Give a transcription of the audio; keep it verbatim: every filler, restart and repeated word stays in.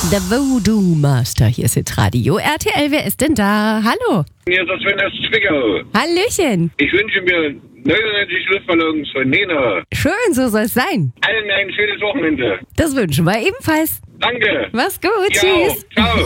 Der Voodoo Master, hier ist jetzt Radio R T L. Wer ist denn da? Hallo. Hier ist das Sven aus Zwickau. Hallöchen. Ich wünsche mir neunundneunzig Luftballons von Nena. Schön, so soll es sein. Allen ein schönes Wochenende. Das wünschen wir ebenfalls. Danke. Mach's gut. Ja, Tschüss. ciao.